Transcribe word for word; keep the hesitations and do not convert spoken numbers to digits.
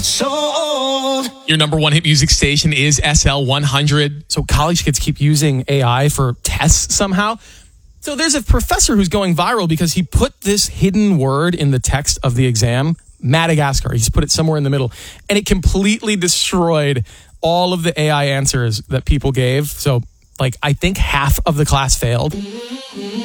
Sold. Your number one hit music station is S L one hundred. So college kids keep using A I for tests somehow. So there's a professor who's going viral because he put this hidden word in the text of the exam, Madagascar. He's put it somewhere in the middle, and it completely destroyed all of the A I answers that people gave. So, like, I think half of the class failed.